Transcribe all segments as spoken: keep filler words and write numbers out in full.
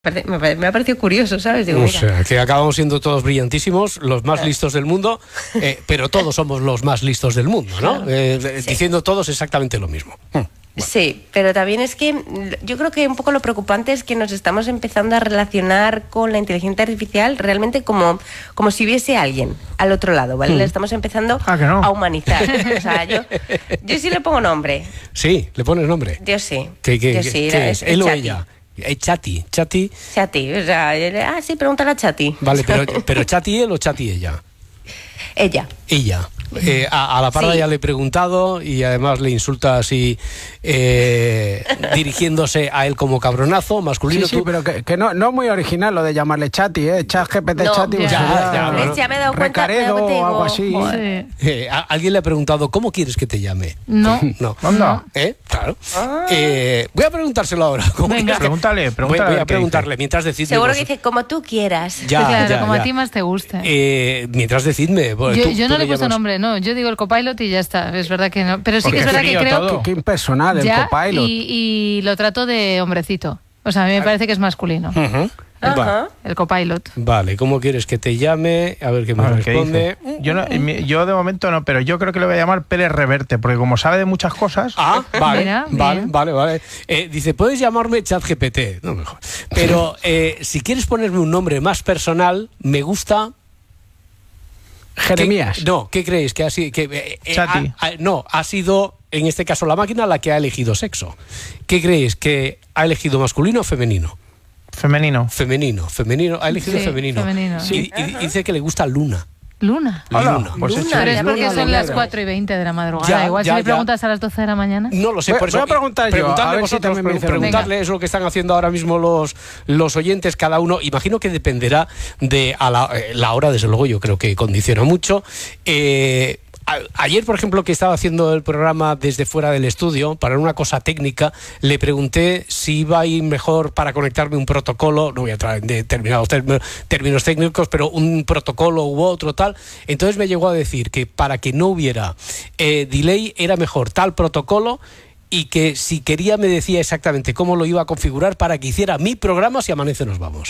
Me, me ha parecido curioso, ¿sabes? Digo, o mira. sea, que acabamos siendo todos brillantísimos, los más listos del mundo, eh, pero todos somos los más listos del mundo, ¿no? Claro. Eh, Sí. Diciendo todos exactamente lo mismo. Bueno. Sí, pero también es que yo creo que un poco lo preocupante es que nos estamos empezando a relacionar con la inteligencia artificial realmente como, como si hubiese alguien al otro lado, ¿vale? Mm. Le estamos empezando Ah, que no. a humanizar. O sea, yo, yo sí le pongo nombre. Sí, le pones nombre. Yo sí. ¿Qué, qué, yo qué- sí. qué es, es? ¿Él o Chati. ella? Eh, Chati, Chati. Chati. O sea, yo le- ah, sí, pregúntale a Chati. Vale, pero, pero Chati él o Chati ella. Ella. Ella. Eh, a, a la parda Sí. ya le he preguntado y además le insulta así, eh, dirigiéndose a él como cabronazo, masculino. Sí, sí, Tú- pero que, que no, no es muy original lo de llamarle Chati, ¿eh? Chat G P T, No, Chati, ya, pues ya, sería ya, ¿Ves? Ya me he dado cuenta, me he Recaredo dado cuenta y o algo digo, así. joder. Eh, a- alguien le ha preguntado, ¿cómo quieres que te llame? No. No. Anda. ¿Eh? Claro. Ah. Eh, voy a preguntárselo ahora. ¿Cómo Venga. quieres que- Pregúntale, Voy, pregúntale. voy a ver a qué preguntarle, mientras decidme. Seguro vos- que dice, como tú quieras. Ya, claro, ya, como ya. a ti más te guste. Eh, mientras decidme. pues, yo tú- yo tú no le he puesto llamas- nombre, no. Yo digo el copilot y ya está. Es verdad que no. Pero sí Porque que es verdad que frío creo todo. que Qué impersonal el ya copilot. y, y lo trato de hombrecito. O sea, a mí me parece que es masculino. Ujú. Ajá. Va- El copilot. Vale, ¿cómo quieres que te llame? A ver qué me A ver, ¿qué responde. dice? Yo, no- mi- yo de momento no, pero yo creo que le voy a llamar Pérez Reverte, porque como sabe de muchas cosas... Ah, vale, Mira, vale, bien. vale, vale. Eh, dice, puedes llamarme ChatGPT. No, mejor. Pero eh, si quieres ponerme un nombre más personal, me gusta... Jeremías. ¿Qué- no, ¿qué creéis? Que ha sido, que, eh, eh, Chati. ha- ha- no, ha sido, en este caso, la máquina la que ha elegido sexo. ¿Qué creéis? ¿Que ha elegido masculino o femenino? Femenino. Femenino, femenino, ha elegido Sí, femenino. femenino. Y, y dice que le gusta Luna. Luna. Hola, Luna. pues Luna. hecho. Pero es porque Luna son negra. las cuatro y veinte de la madrugada. Ya, Igual ya, si me ya. preguntas a las doce de la mañana. No lo sé, Voy- por eso. voy a preguntar yo, Preguntadle a ver si vosotros, también me pre- dice lo mismo. preguntadle, es lo que están haciendo ahora mismo los, los oyentes, cada uno. Imagino que dependerá de a la, eh, la hora, desde luego, yo creo que condiciona mucho. Eh, a- Ayer, por ejemplo, que estaba haciendo el programa desde fuera del estudio, para una cosa técnica, le pregunté si iba a ir mejor para conectarme un protocolo, no voy a entrar en determinados términos, términos técnicos, pero un protocolo u otro tal. Entonces me llegó a decir que para que no hubiera eh, delay era mejor tal protocolo y que si quería me decía exactamente cómo lo iba a configurar para que hiciera mi programa si amanece nos vamos.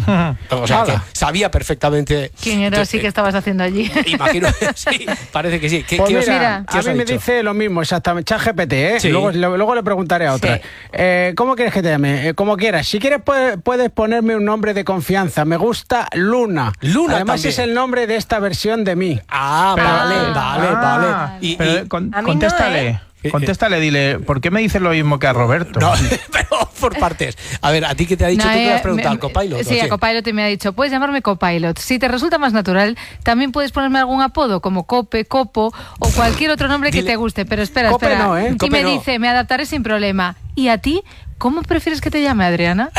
O sea, que Hala. sabía perfectamente. ¿Quién era así que estabas haciendo allí? Imagino, sí, parece que sí. ¿Qué, Pues qué os- mira, mira, qué a os mí ha me dicho? dice lo mismo, exactamente. ChatGPT, ¿eh? Sí. Luego, le- luego le preguntaré a otra. Sí. Eh, ¿Cómo quieres que te llame? Eh, como quieras. Si quieres, puedes, puedes ponerme un nombre de confianza. Me gusta Luna. Luna Además, también. es el nombre de esta versión de mí. Ah, Pero- vale, Ah. vale, Ah, vale. Y, pero y- con- A mí no, contéstale, ¿eh? contéstale, dile, ¿por qué me dices lo mismo que a Roberto? no, pero por partes. A ver, ¿a ti qué te ha dicho? No, ¿Tú qué le eh, has preguntado me- al copilot? Sí, ¿o a qué? copilot y me ha dicho, puedes llamarme copilot. Si te resulta más natural, también puedes ponerme algún apodo como Cope, Copo o cualquier otro nombre que Dile- te guste. Pero espera, Cope espera. no, ¿eh? Y Cope me no. dice, me adaptaré sin problema. ¿Y a ti? ¿Cómo prefieres que te llame, Adriana?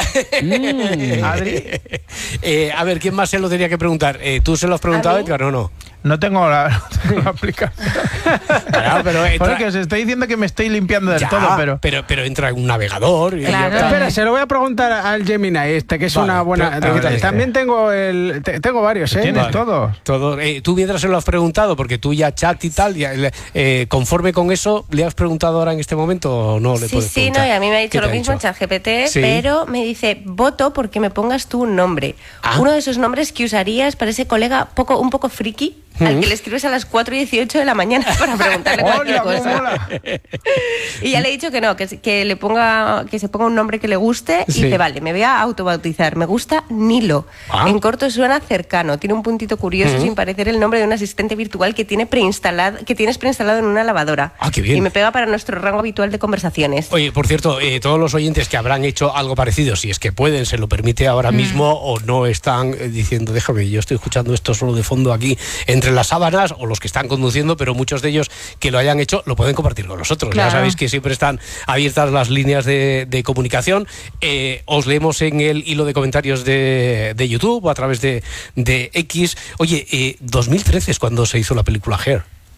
Mm. Adri, Eh, a ver, ¿quién más se lo tenía que preguntar? Eh, ¿Tú se lo has preguntado, ¿A mí? Edgar, o no? no tengo la, no tengo la aplicación. Claro, pero entra- Porque os estoy diciendo que me estoy limpiando del Ya, todo, pero... pero, pero entra en un navegador. Y Claro. ya- Espera, se lo voy a preguntar al Gemini este, que es Vale, una buena... pero- pregúntale. También tengo el... te- tengo varios, ¿eh? Tienes Vale. todos. Todo, eh, tú mientras se lo has preguntado, porque tú ya chat y tal, ya, eh, conforme con eso, ¿le has preguntado ahora en este momento o no le Sí, puedes sí, no, preguntar? y a mí me ha ¿Qué dicho te lo mismo en dicho? ChatGPT, Sí. pero me dice, voto porque me pongas tú un nombre. Ah. Uno de esos nombres que usarías para ese colega poco, un poco friki, al que le escribes a las cuatro y dieciocho de la mañana para preguntarle cualquier ¡Hola, cómo cosa. mola! Y ya le he dicho que no, que, se- que le ponga, que se ponga un nombre que le guste y Sí. dice, vale, me voy a autobautizar. Me gusta Nilo. Ah. En corto suena cercano, tiene un puntito curioso sin parecer el nombre de un asistente virtual que tiene preinstalado, que tienes preinstalado en una lavadora. Ah, qué bien. Y me pega para nuestro rango habitual de conversaciones. Oye, por cierto, eh, todos los oyentes que habrán hecho algo parecido, si es que pueden, se lo permite ahora mismo, o no están eh, diciendo, déjame, yo estoy escuchando esto solo de fondo aquí entre las sábanas, o los que están conduciendo, pero muchos de ellos que lo hayan hecho lo pueden compartir con nosotros. Claro. Ya sabéis que siempre están abiertas las líneas de, de comunicación. Eh, os leemos en el hilo de comentarios de, de YouTube o a través de, de X. Oye, eh, dos mil trece es cuando se hizo la película Hair.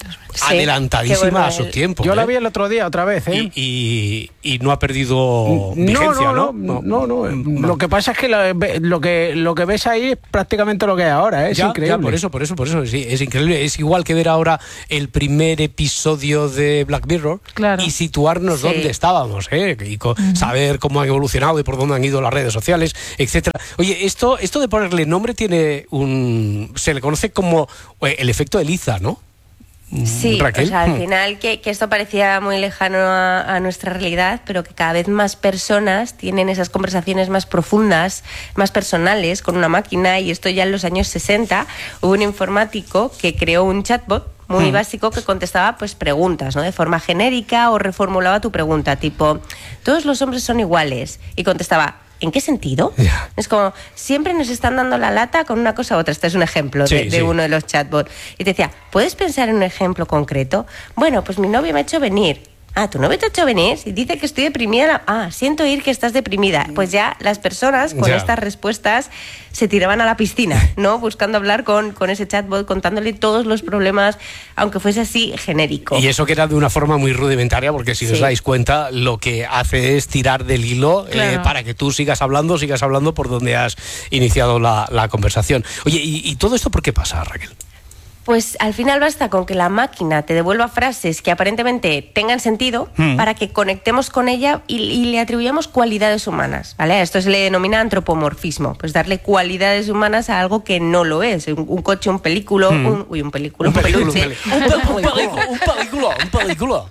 Sí, adelantadísima qué bueno a su el- tiempo. Yo ¿eh? la vi el otro día otra vez, ¿eh? Y, y, y no ha perdido vigencia, no, ¿no? no, no, no, no. Lo que pasa es que lo, lo que lo que ves ahí es prácticamente lo que hay ahora, ¿eh? Es Ya, increíble. ya, por eso, por eso, por eso, sí, es increíble. Es igual que ver ahora el primer episodio de Black Mirror Claro. y situarnos Sí. donde estábamos, ¿eh? Y co- saber cómo han evolucionado y por dónde han ido las redes sociales, etcétera. Oye, esto, esto de ponerle nombre tiene un, se le conoce como eh, el efecto Eliza, ¿no? Sí, Raquel. o sea, al Hmm. final que, que esto parecía muy lejano a, a nuestra realidad, pero que cada vez más personas tienen esas conversaciones más profundas, más personales con una máquina, y esto ya en los años sesenta hubo un informático que creó un chatbot muy Hmm. básico que contestaba pues preguntas, ¿no? De forma genérica, o reformulaba tu pregunta, tipo, ¿todos los hombres son iguales? Y contestaba, ¿en qué sentido? Ya. Es como, siempre nos están dando la lata con una cosa u otra. Este es un ejemplo Sí, de, de sí. uno de los chatbots. Y te decía, ¿puedes pensar en un ejemplo concreto? Bueno, pues mi novio me ha hecho venir. Ah, ¿tu novio te ha hecho venir? Y dice que estoy deprimida. Ah, siento oír que estás deprimida. Pues ya las personas con Ya. estas respuestas se tiraban a la piscina, ¿no? Buscando hablar con, con ese chatbot, contándole todos los problemas, aunque fuese así genérico. Y eso que era de una forma muy rudimentaria, porque si Sí. os dais cuenta, lo que hace es tirar del hilo eh, Claro. para que tú sigas hablando, sigas hablando por donde has iniciado la, la conversación. Oye, ¿y, y todo esto por qué pasa, Raquel? Pues al final basta con que la máquina te devuelva frases que aparentemente tengan sentido Mm. para que conectemos con ella y, y le atribuyamos cualidades humanas, ¿vale? A esto se le denomina antropomorfismo, pues darle cualidades humanas a algo que no lo es. Un, un coche, un película, un, uy, un película, un, película, peluche. un película, un película, un película, un película.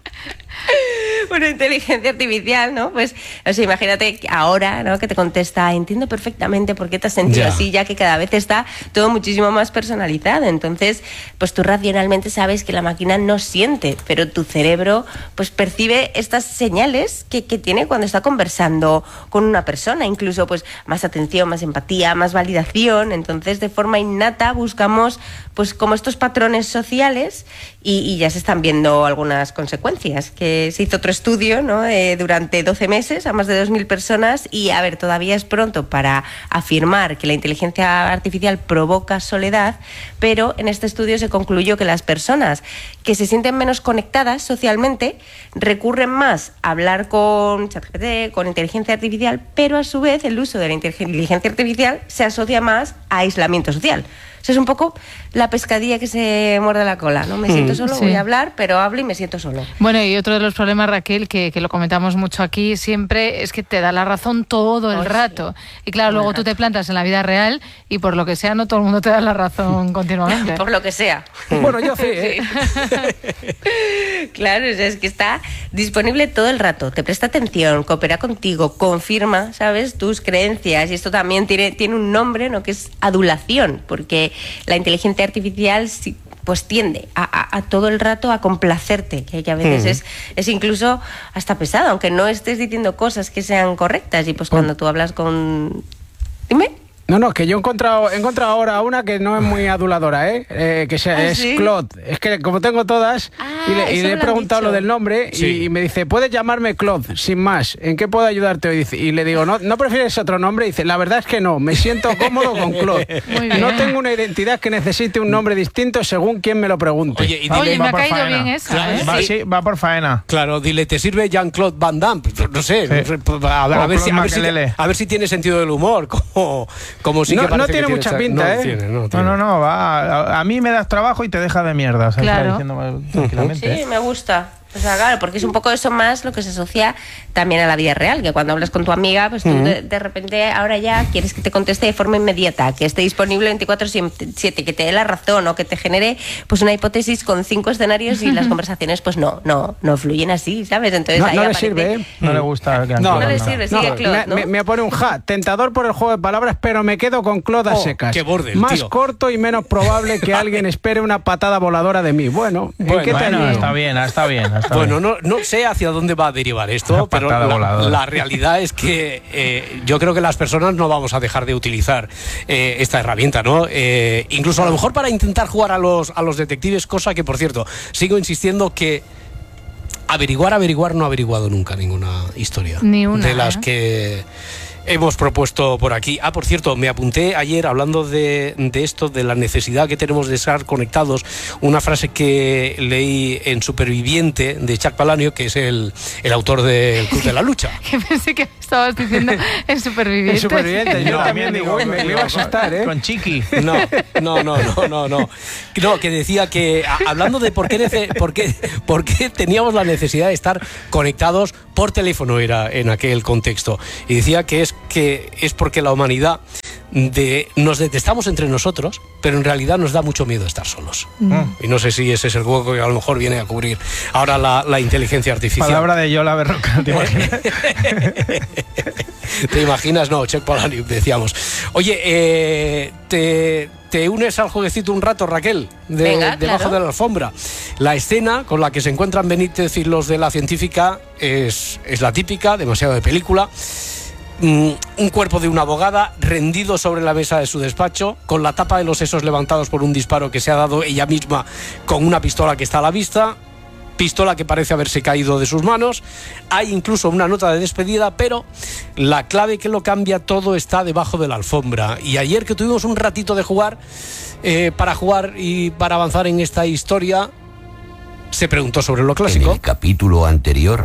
Una inteligencia artificial, ¿no? Pues, o sea, imagínate que ahora, ¿no? Que te contesta, entiendo perfectamente por qué te has sentido Ya. así, ya que cada vez está todo muchísimo más personalizado. Entonces, pues tú racionalmente sabes que la máquina no siente, pero tu cerebro, pues percibe estas señales que, que tiene cuando está conversando con una persona, incluso, pues, más atención, más empatía, más validación. Entonces, de forma innata buscamos, pues, como estos patrones sociales, y, y ya se están viendo algunas consecuencias, que se hizo otro estudio, ¿no? Eh, durante doce meses a más de dos mil personas, y a ver, todavía es pronto para afirmar que la inteligencia artificial provoca soledad, pero en este estudio se concluyó que las personas que se sienten menos conectadas socialmente recurren más a hablar con ChatGPT, con inteligencia artificial, pero a su vez el uso de la inteligencia artificial se asocia más a aislamiento social. O sea, es un poco la pescadilla que se muerde la cola, ¿no? Me siento solo, Sí. voy a hablar, pero hablo y me siento solo. Bueno, y otro de los problemas, Raquel, que, que lo comentamos mucho aquí siempre, es que te da la razón todo el Oh, sí. rato. Y claro, luego tú te plantas en la vida real y por lo que sea, no todo el mundo te da la razón continuamente. Por lo que sea. Bueno, yo sí, ¿eh? Claro, o sea, es que está disponible todo el rato, te presta atención, coopera contigo, confirma, ¿sabes?, tus creencias, y esto también tiene, tiene un nombre, ¿no?, que es adulación, porque la inteligencia artificial sí, pues tiende a, a, a todo el rato a complacerte, que, que a veces Mm. es, es incluso hasta pesado, aunque no estés diciendo cosas que sean correctas, y pues cuando tú hablas con... Dime. No, no, que yo he encontrado, he encontrado ahora una que no es muy aduladora, ¿eh? Eh, que se- ¿Ah, es sí? Claude. Es que como tengo todas, Ah, y le, y eso le he me lo han preguntado dicho. lo del nombre, y- Sí. y, me dice, ¿puedes llamarme Claude? Sin más, ¿en qué puedo ayudarte hoy? Dice- Y le digo, ¿no, ¿no prefieres otro nombre? Y dice, la verdad es que no, me siento cómodo con Claude. Muy bien. No tengo una identidad que necesite un nombre distinto según quien me lo pregunte. Oye, y dile, Oye, me va ha por caído faena. bien esa, Claro, ¿eh? Va, Sí. sí, va por faena. claro, dile, ¿te sirve Jean-Claude Van Damme? No sé, Sí. no sé, pues, a, ver, O a ver si, a, Claude ver si, Makelele. a ver si tiene sentido del humor, como, como sí No- que no parece que tiene mucha esta- pinta, no ¿eh? tiene, no No, tiene. no, no, va. A, a mí me das trabajo y te deja de mierda. O sea, Claro. está diciendo tranquilamente. Sí, ¿eh? me gusta. O sea, claro, porque es un poco eso más lo que se asocia también a la vida real, que cuando hablas con tu amiga, pues tú de, de repente ahora ya quieres que te conteste de forma inmediata, que esté disponible veinticuatro siete, que te dé la razón, o que te genere pues una hipótesis con cinco escenarios, y las conversaciones pues no, no, no fluyen así, ¿sabes? Entonces No- ahí no le aparece- sirve, ¿eh? No le gusta. que No, No le no. sirve, No, sigue Claude, me, ¿no? me- me pone un ja, tentador por el juego de palabras, pero me quedo con Claude a Oh, secas. qué borde el Más tío. corto y menos probable que alguien espere una patada voladora de mí. Bueno, ¿en Bueno, qué te Bueno, ayudo? está bien, está bien. Está Bueno, bien. no, no sé hacia dónde va a derivar esto, Una pero patada la, voladora. la realidad es que eh, yo creo que las personas no vamos a dejar de utilizar eh, esta herramienta, ¿no? Eh, incluso a lo mejor para intentar jugar a los, a los detectives, cosa que, por cierto, sigo insistiendo que averiguar, averiguar, no ha averiguado nunca ninguna historia. Ni una, De las ¿eh? que... hemos propuesto por aquí. Ah, por cierto, me apunté ayer hablando de, de esto, de la necesidad que tenemos de estar conectados, una frase que leí en Superviviente de Chuck Palahniuk, que es el, el autor del Club de la Lucha. Que pensé que estabas diciendo en Superviviente. En Superviviente, yo No, también digo, con- me, me iba a asustar, ¿eh? Con Chiqui. No, no, no, no, no, no. No, que decía que, a- hablando de por qué, nece- por, qué, por qué teníamos la necesidad de estar conectados por teléfono, era en aquel contexto. Y decía que es, que es porque la humanidad de, nos detestamos entre nosotros, pero en realidad nos da mucho miedo estar solos. Y no sé si ese es el hueco que a lo mejor viene a cubrir ahora la, la inteligencia artificial. Palabra de Yola Berrocal, ¿te imaginas? ¿Te imaginas? No, Chuck Palahniuk, decíamos. Oye, eh, te, te unes al jueguecito un rato, Raquel, de, Venga, debajo claro. de la alfombra. La escena con la que se encuentran Benítez y los de la científica es, es la típica, demasiado de película. Mm, un cuerpo de una abogada rendido sobre la mesa de su despacho, con la tapa de los sesos levantados por un disparo que se ha dado ella misma con una pistola que está a la vista. Pistola que parece haberse caído de sus manos. Hay incluso una nota de despedida, pero la clave que lo cambia todo está debajo de la alfombra. Y ayer que tuvimos un ratito de jugar, eh, para jugar y para avanzar en esta historia, se preguntó sobre lo En clásico. el capítulo anterior,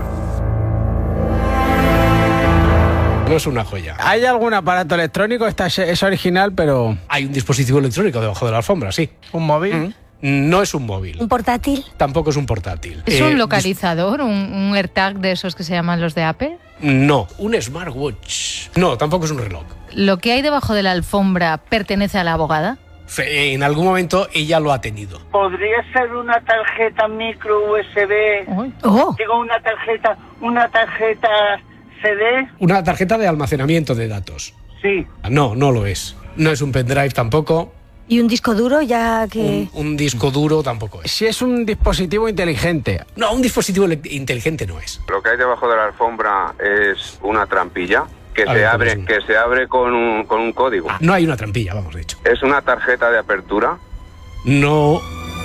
No es una joya. ¿Hay algún aparato electrónico? Esta es, es original, pero... Hay un dispositivo electrónico debajo de la alfombra, sí. Un móvil. No es un móvil. ¿Un portátil? Tampoco es un portátil. ¿Es Eh, un localizador, un, un AirTag de esos que se llaman los de Apple? No, un smartwatch. No, tampoco es un reloj. ¿Lo que hay debajo de la alfombra pertenece a la abogada? Fe- En algún momento ella lo ha tenido. ¿Podría ser una tarjeta micro U S B? Uy. Oh, Digo, una tarjeta, una tarjeta C D. Una tarjeta de almacenamiento de datos. Sí. No, no lo es. No es un pendrive tampoco. ¿y un disco duro ya que...? Un, un disco duro tampoco es. Si es un dispositivo inteligente. No, un dispositivo ele- inteligente no es. Lo que hay debajo de la alfombra es una trampilla que A se ver, abre, ¿cómo es? que se abre con un, con un código. Ah, no hay una trampilla, vamos, de hecho. Es una tarjeta de apertura. No.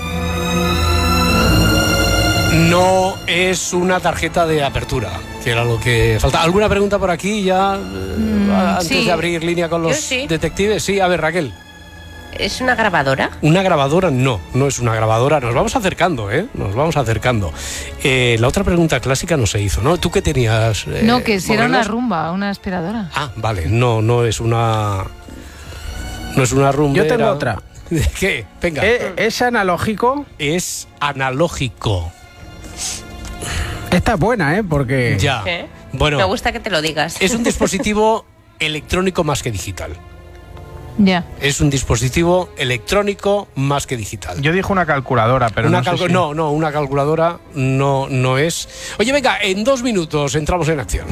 No es una tarjeta de apertura, que era lo que falta. ¿Alguna pregunta por aquí ya? eh, antes sí. de abrir línea con los Yo sí. detectives. Sí, a ver, Raquel. ¿Es una grabadora? Una grabadora no, no es una grabadora. Nos vamos acercando, ¿eh? Nos vamos acercando. Eh, la otra pregunta clásica no se hizo, ¿no? ¿Tú qué tenías? eh, No, que si era una modelos? rumba, una aspiradora. Ah, vale. No, no es una... No es una rumbera. Yo tengo otra. ¿De qué? Venga. ¿E- ¿Es analógico? Es analógico. Esta es buena, ¿eh? Porque... Ya. ¿Eh? Bueno, Me gusta que te lo digas. es un dispositivo electrónico más que digital. Ya. Es un dispositivo electrónico más que digital. Yo dije una calculadora, pero Una no sé calcu- si- No, no, una calculadora no, no es. Oye, venga, en dos minutos entramos en acción.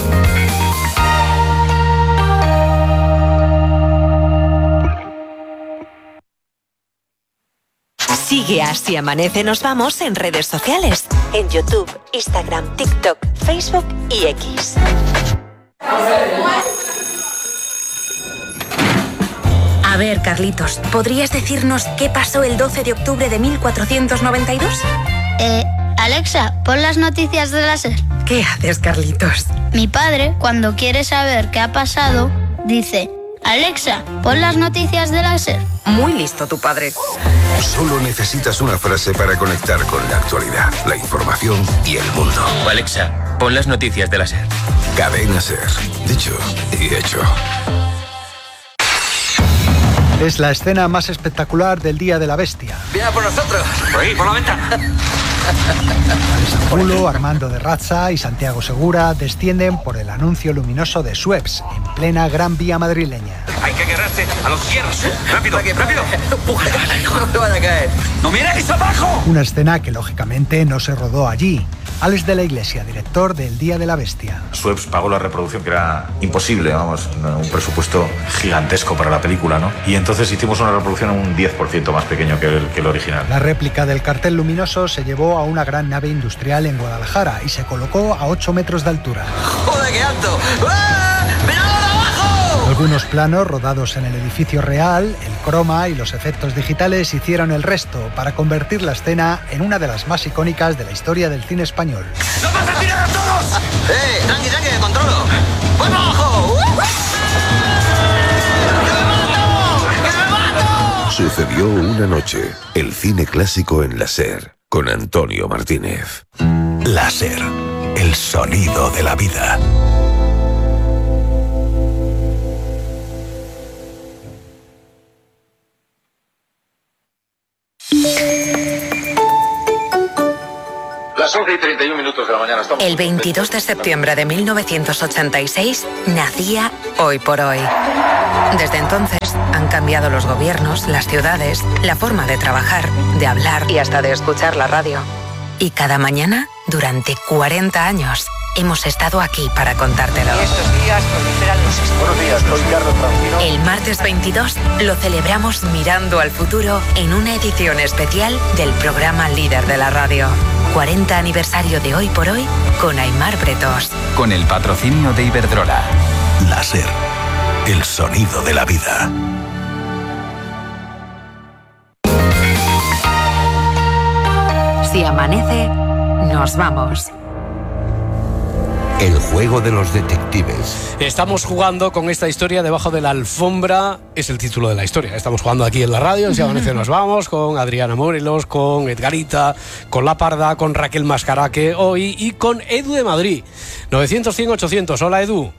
Sigue Así Amanece Nos Vamos en redes sociales. En YouTube, Instagram, TikTok, Facebook y X. A ver, Carlitos, ¿podrías decirnos qué pasó el doce de octubre de mil cuatrocientos noventa y dos? Eh, Alexa, pon las noticias de la SER. ¿Qué haces, Carlitos? Mi padre, cuando quiere saber qué ha pasado, dice: Alexa, pon las noticias de la SER. Muy listo tu padre. Solo necesitas una frase para conectar con la actualidad, la información y el mundo. Alexa, pon las noticias de la SER. Cadena SER. Dicho y hecho. Es la escena más espectacular del Día de la Bestia. ¡Viene por nosotros! ¡Por ahí, por la ventana! Julio, Armando de Razza y Santiago Segura descienden por el anuncio luminoso de Suez, en plena Gran Vía madrileña. Hay que agarrarse a los hierros. ¡Rápido, rápido! ¡No me van a caer! ¡No miréis abajo! Una escena que lógicamente no se rodó allí. Alex de la Iglesia, director del Día de la Bestia. Suez pagó la reproducción, que era imposible, vamos, un presupuesto gigantesco para la película, ¿no? Y entonces hicimos una reproducción un diez por ciento más pequeño que el, que el original. La réplica del cartel luminoso se llevó a una gran nave industrial en Guadalajara y se colocó a ocho metros de altura. ¡Joder, qué alto! ¡Ah! ¡Miradlo de abajo! Algunos planos rodados en el edificio real, el croma y los efectos digitales hicieron el resto para convertir la escena en una de las más icónicas de la historia del cine español. ¡No vas a tirar a todos! ¡Eh! ¡Tranqui, tranqui, que controlo! ¡Voy para abajo! Sucedió una noche. El cine clásico en la SER, con Antonio Martínez. La SER, el sonido de la vida. Las once y treinta y un minutos de la mañana. Estamos El veintidós de septiembre de mil novecientos ochenta y seis nacía Hoy por Hoy. Desde entonces han cambiado los gobiernos, las ciudades, la forma de trabajar, de hablar y hasta de escuchar la radio. Y cada mañana, durante cuarenta años, hemos estado aquí para contártelo. Estos días proliferan los estudios. Buenos días, soy Carlos Francino. El martes veintidós lo celebramos mirando al futuro en una edición especial del programa líder de la radio. cuarenta aniversario de Hoy por Hoy con Aimar Bretos. Con el patrocinio de Iberdrola. La SER, el sonido de la vida. Si amanece, nos vamos. El juego de los detectives. Estamos jugando con esta historia debajo de la alfombra, es el título de la historia. Estamos jugando aquí en la radio, en Si amanece nos vamos, con Adriana Morelos, con Edgarita, con La Parda, con Raquel Mascaraque hoy y con Edu de Madrid. novecientos, cien, ochocientos. Hola, Edu.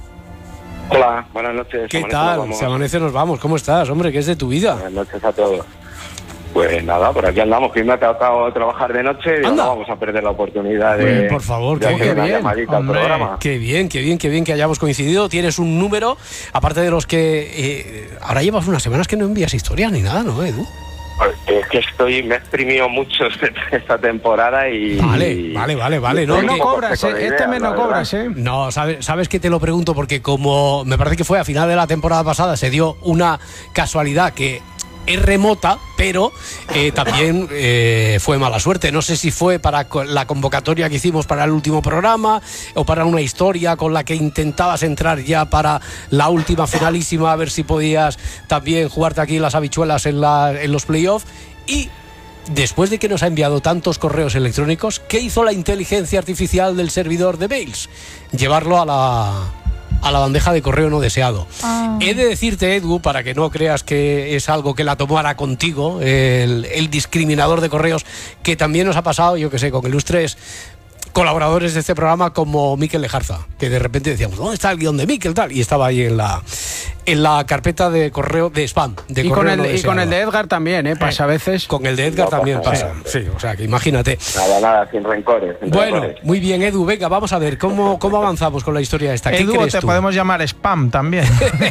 Hola, buenas noches. ¿Qué tal? Si amanece nos vamos. ¿Cómo estás, hombre? ¿Qué es de tu vida? Buenas noches a todos. Pues nada, por aquí andamos, que me ha tocado trabajar de noche y no vamos a perder la oportunidad de, por favor, de qué, hacer qué una bien, llamadita al programa. Qué bien, qué bien, qué bien que hayamos coincidido. Tienes un número, aparte de los que... Eh, ahora llevas unas semanas que no envías historias ni nada, ¿no, Edu? Es que estoy, me he exprimido mucho esta temporada y... Vale, vale, vale, vale. No, no cobras, eh, este mes no cobras, ¿eh? No, sabes, sabes que te lo pregunto porque como me parece que fue a final de la temporada pasada, se dio una casualidad que... es remota, pero eh, también eh, fue mala suerte. No sé si fue para la convocatoria que hicimos para el último programa o para una historia con la que intentabas entrar ya para la última finalísima, a ver si podías también jugarte aquí las habichuelas en, la, en los playoffs. Y después de que nos ha enviado tantos correos electrónicos, ¿qué hizo la inteligencia artificial del servidor de mails? Llevarlo a la... a la bandeja de correo no deseado. Ah. He de decirte, Edu, para que no creas que es algo que la tomara contigo, el, el discriminador de correos, que también nos ha pasado, yo que sé, con ilustres colaboradores de este programa como Miquel Lejarza, que de repente decíamos, ¿dónde está el guión de Miquel? Tal, y estaba ahí en la en la carpeta de correo de spam. De y, correo con el, no y con el de Edgar también, ¿eh? Pasa a veces. Con el de Edgar no, también pasa. pasa. Sí, o sea, que imagínate. Nada, nada, sin rencores. Sin bueno, rencores. Muy bien, Edu, venga, vamos a ver, ¿cómo, cómo avanzamos con la historia esta? ¿Qué Edu, crees te tú? podemos llamar spam también.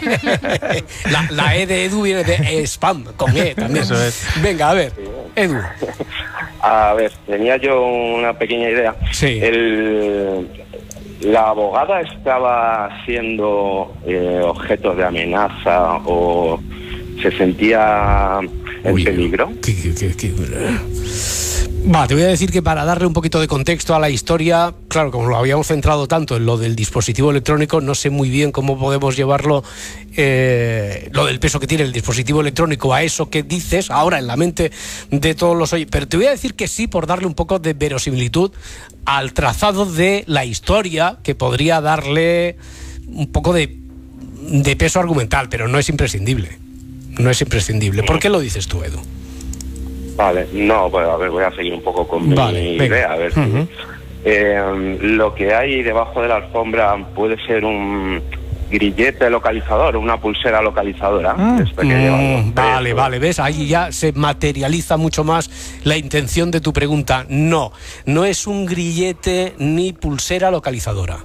la, la E de Edu viene de spam, con E también. Eso es. Venga, a ver, Edu. A ver, tenía yo una pequeña idea. Sí. El, la abogada estaba siendo eh, objeto de amenaza o se sentía en Uy, peligro. ¿qué, qué, qué, qué? Va, te voy a decir que para darle un poquito de contexto a la historia, claro, como lo habíamos centrado tanto en lo del dispositivo electrónico, no sé muy bien cómo podemos llevarlo, eh, lo del peso que tiene el dispositivo electrónico a eso que dices ahora en la mente de todos los oyentes. Pero te voy a decir que sí, por darle un poco de verosimilitud al trazado de la historia, que podría darle un poco de, de peso argumental, pero no es imprescindible. No es imprescindible. ¿Por qué lo dices tú, Edu? Vale, no, pues a ver, voy a seguir un poco con vale, mi venga. idea, a ver si... Uh-huh. eh, lo que hay debajo de la alfombra puede ser un grillete localizador, una pulsera localizadora. Mm. Este que mm, vale, vale, ¿ves? Ahí ya se materializa mucho más la intención de tu pregunta. No, no es un grillete ni pulsera localizadora.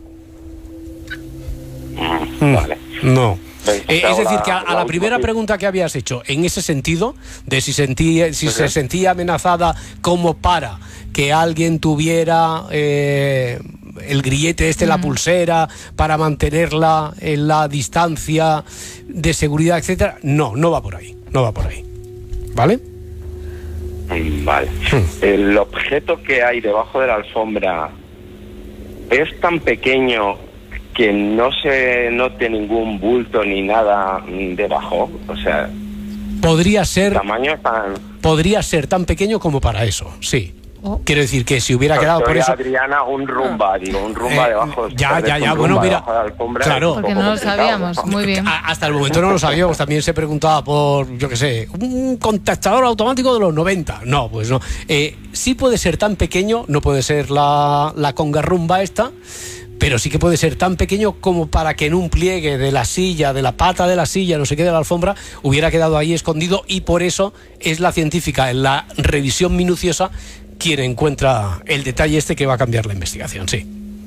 Mm, vale. No. Eh, es decir, que a, a la primera pregunta que habías hecho, en ese sentido, de si, sentía, si se sentía amenazada como para que alguien tuviera eh, el grillete este, mm. la pulsera, para mantenerla en la distancia de seguridad, etcétera, no, no va por ahí, no va por ahí. ¿Vale? Vale. Mm. El objeto que hay debajo de la alfombra es tan pequeño que no se note ningún bulto ni nada debajo, o sea... Podría ser... Tamaño tan... Podría ser tan pequeño como para eso, sí. Quiero decir que si hubiera quedado Soy por eso... Adriana, un rumba, digo, un rumba Eh, debajo. ya, ya, ya, un bueno, rumba mira, debajo de la alfombra, claro. es un Porque poco no lo complicado, sabíamos, ¿no? muy bien. A- Hasta el momento no lo sabíamos. También se preguntaba por, yo qué sé, un contactador automático de los noventa. No, pues no. Eh, sí puede ser tan pequeño, no puede ser la, la conga rumba esta, pero sí que puede ser tan pequeño como para que en un pliegue de la silla, de la pata de la silla, no sé qué, de la alfombra, hubiera quedado ahí escondido, y por eso es la científica en la revisión minuciosa quien encuentra el detalle este que va a cambiar la investigación, sí.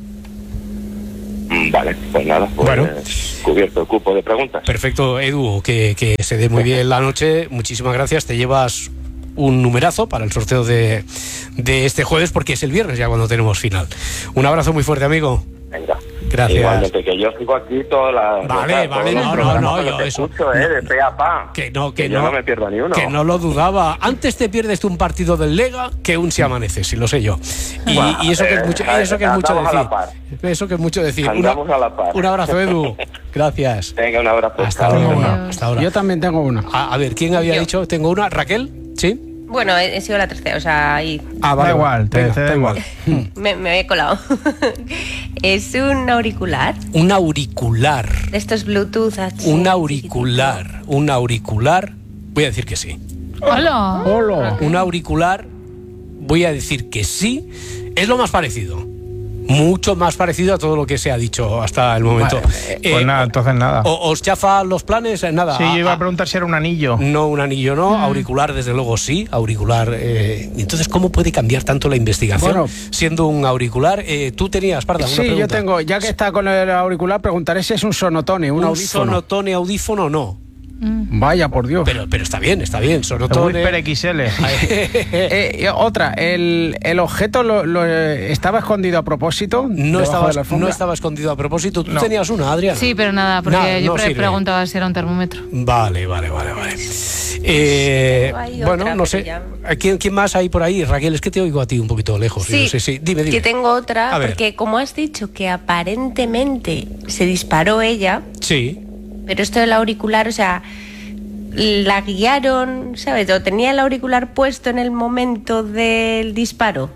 Mm, Vale, pues nada, pues Bueno. eh, cubierto el cupo de preguntas. Perfecto, Edu, que, que se dé muy bien la noche. Muchísimas gracias. Te llevas un numerazo para el sorteo de, de este jueves, porque es el viernes ya cuando tenemos final. Un abrazo muy fuerte, amigo. Venga. Gracias. Igualmente, que yo sigo aquí todas las... Vale, todos vale, los no, no, programas no, que yo te eso- escucho, eh, de pe a pa. Que no, que, Que no. yo no me pierdo ni uno. Que no lo dudaba. Antes te pierdes tú un partido del Lega que un si amaneces, si lo sé yo. Y, Buah, y eso que es eh, mucho, y eso que es mucho andamos a la decir. par. Eso que es mucho decir. Una- Andamos a la par. un abrazo, Edu. Gracias. Venga, un abrazo. Hasta Chao. ahora. Hasta ahora. Yo también tengo una. A, a ver, ¿quién había Yo. dicho? Tengo una. ¿Raquel? ¿Sí? Bueno, he, he sido la tercera, o sea, ahí Ah, Da igual, te, Venga, te da venga. igual. me, me había colado. Es un auricular, Un auricular. de estos Bluetooth. así, Un auricular. Un auricular. Voy a decir que sí. Hola. Hola. Un auricular. Voy a decir que sí. Es lo más parecido. Mucho más parecido a todo lo que se ha dicho hasta el momento. Vale, Eh, pues nada, entonces nada. o- ¿Os chafa los planes? Eh, Nada. Sí, yo iba Ah, a preguntar si era un anillo. No, un anillo no, auricular desde luego sí, auricular. Eh, entonces, ¿cómo puede cambiar tanto la investigación Bueno. siendo un auricular? Eh, Tú tenías, Parda, una Sí, yo pregunta. tengo, ya que está con el auricular, preguntaré si es un sonotone, un, un audífono. sonotone audífono no. Vaya, por Dios. Pero, pero está bien, está bien. El Sonotone. Whisper equis ele. Eh, y otra, el, el objeto lo, lo, eh, estaba escondido a propósito. No debajo estaba, de la alfombra? no estaba escondido a propósito. Tú No. tenías una, Adriana. Sí, pero nada, porque Nada, yo no pre- sirve. preguntaba si era un termómetro. Vale, vale, vale, vale. Eh, Hay bueno, otra, no pero sé. ya- ¿Quién, ¿Quién más hay por ahí? Raquel, es que te oigo a ti un poquito lejos. Sí, No sé, sí. Dime, dime. que tengo otra, A ver. porque como has dicho que aparentemente se disparó ella, Sí. pero esto del auricular, o sea, la guiaron, ¿sabes? O tenía el auricular puesto en el momento del disparo.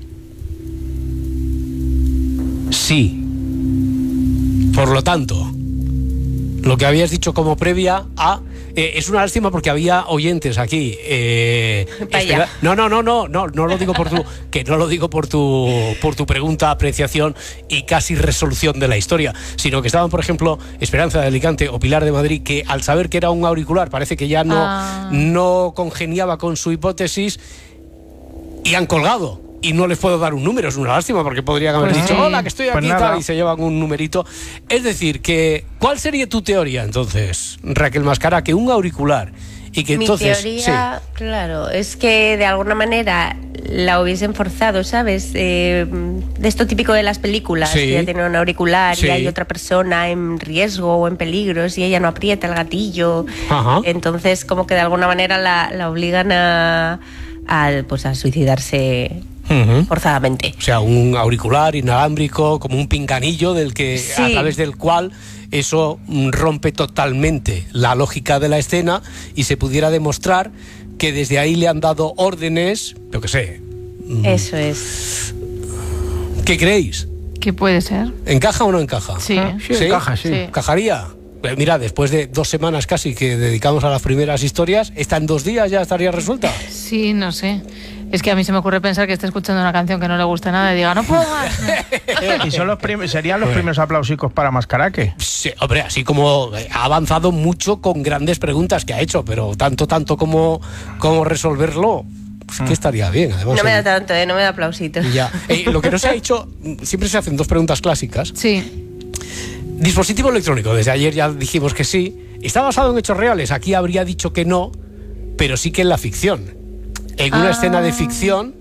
Sí. Por lo tanto, lo que habías dicho como previa a... eh, es una lástima porque había oyentes aquí. eh, Vaya. espera- no, no, no, no, no, no lo digo por tu, que no lo digo por tu, por tu pregunta, apreciación y casi resolución de la historia, sino que estaban, por ejemplo, Esperanza de Alicante o Pilar de Madrid, que al saber que era un auricular parece que ya no, Ah. no congeniaba con su hipótesis y han colgado. Y no les puedo dar un número, es una lástima, porque podrían haber Pues dicho, sí. hola, que estoy Pues aquí y nada. tal, y se llevan un numerito. Es decir, que ¿cuál sería tu teoría entonces, Raquel Mascara? Que un auricular y que Mi entonces... teoría, claro, es que de alguna manera la hubiesen forzado, ¿sabes? Eh, de esto típico de las películas, Sí. que ya tiene un auricular Sí. y hay otra persona en riesgo o en peligro y ella no aprieta el gatillo. Ajá. Entonces, como que de alguna manera la, la obligan a, a, pues a suicidarse Ujú. forzadamente. O sea, un auricular inalámbrico, como un pinganillo del que a Sí. través del cual eso mm, rompe totalmente la lógica de la escena y se pudiera demostrar que desde ahí le han dado órdenes, yo qué sé. Eso es. ¿Qué creéis? ¿Qué puede ser? ¿Encaja o no encaja? Sí. Sí, encaja, sí. Sí. ¿Encajaría? Eh, Mira, después de dos semanas casi que dedicamos a las primeras historias, ¿esta en dos días ya estaría resuelta? Sí, no sé. Es que a mí se me ocurre pensar que está escuchando una canción que no le gusta nada y diga, no puedo más. Y son los prim- serían los primeros aplausicos para Mascaraque. Sí, hombre, así como eh, ha avanzado mucho con grandes preguntas que ha hecho, pero tanto, tanto como, como resolverlo, pues que estaría bien. Además, No me da eh, tanto, ¿eh? No me da aplausitos. ya. Eh, lo que no se ha hecho, siempre se hacen dos preguntas clásicas. Sí. Dispositivo electrónico, desde ayer ya dijimos que sí. ¿Está basado en hechos reales? Aquí habría dicho que no, pero sí que en la ficción. En una Ah. escena de ficción,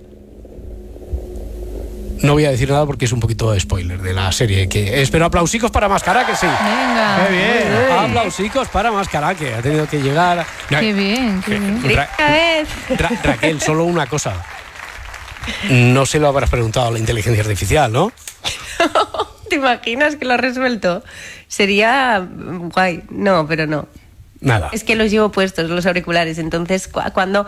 no voy a decir nada porque es un poquito de spoiler de la serie. Que espero aplausicos para Mascara, que sí. Venga. ¡Qué bien! Aplausicos para Mascara, que ha tenido que llegar. Qué bien, qué bien. Ra- Otra vez. Ra- Raquel, solo una cosa. No se lo habrás preguntado a la inteligencia artificial, ¿no? ¿Te imaginas que lo ha resuelto? Sería mm, guay. No, pero no. Nada. Es que los llevo puestos, los auriculares. Entonces, cu- cuando